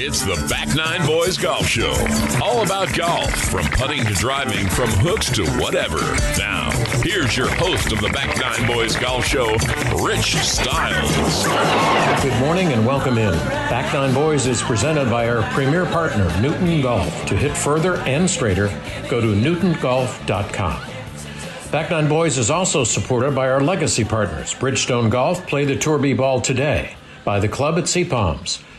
It's the Back Nine Boys Golf Show. All about golf, from putting to driving, from hooks to whatever. Now, here's your host of the Back Nine Boys Golf Show, Rich Stiles. Good morning and welcome in. Back Nine Boys is presented by our premier partner, Newton Golf. To hit further and straighter, go to newtongolf.com. Back Nine Boys is also supported by our legacy partners, Bridgestone Golf. Play the Tour B ball today. By the club at Sea Palms.